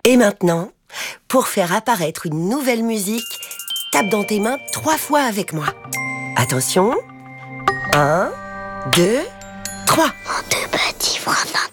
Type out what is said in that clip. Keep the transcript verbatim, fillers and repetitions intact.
Et maintenant, pour faire apparaître une nouvelle musique, tape dans tes mains trois fois avec moi. Attention. Un, deux, trois. Mon deux petits frères.